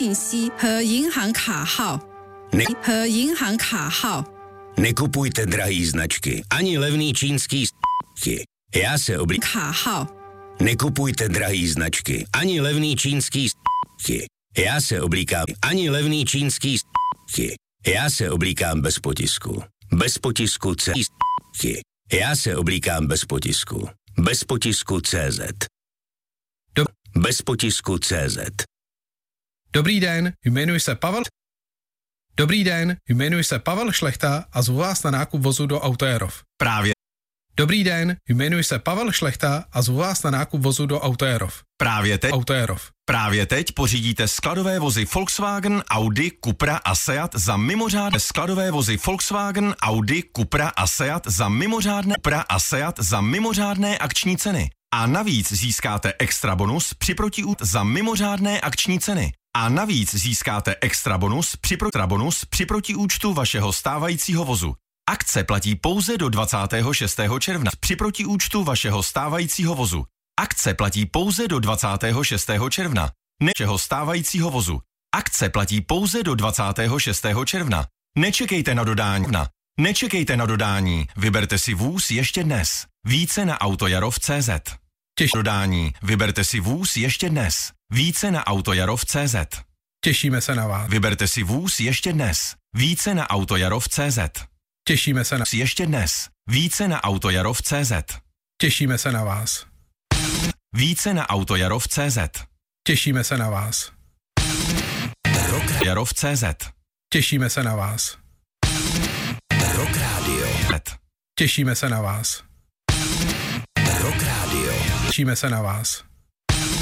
信息和银行卡号。和银行卡号。 Nekupujte drahý značky, ani levný čínský s***ky. Já se 卡号。 Nekupujte drahý značky, ani levný čínský s***ky. Já se oblíkám, ani levný čínský s***ky. Já se oblíkám bez potisku. Bez potisku c***ky. Já se oblíkám bez potisku. Bez potisku CZ. Bez potisku CZ. Dobrý den, jmenuji se Pavel. Dobrý den, jmenuji se Pavel Šlechta a zvu vás na nákup vozu do Autoerov. Právě. Dobrý den, jmenuji se Pavel Šlechta a zvu vás na nákup vozu do Autoerov. Právě teď. Autoerov. Právě teď pořídíte skladové vozy Volkswagen, Audi, Cupra a Seat za mimořádné skladové vozy Volkswagen, Audi, Cupra a Seat za mimořádné akční ceny. A navíc získáte extra bonus při protiúčtu za mimořádné akční ceny. A navíc získáte extra bonus při protiúčtu vašeho stávajícího vozu. Akce platí pouze do 26. června. Při protiúčtu vašeho stávajícího vozu. Akce platí pouze do 26. června. Našeho stávajícího vozu. Akce platí pouze do 26. června. Nečekejte na dodání. Nečekejte na dodání. Vyberte si vůz ještě dnes. Více na autojarov.cz. Dodání. Vyberte si vůz ještě dnes. Více na autojarov.cz. Těšíme se na vás. Vyberte si vůz ještě dnes. Více na autojarov.cz. Těšíme se na ještě dnes. Více na autojarov.cz. Těšíme se na vás. Více na autojarov.cz. Těšíme se na vás. Jarov.cz. Těšíme se na vás. Rock Radio. Těšíme se na vás. Rock Radio. Těšíme se na vás.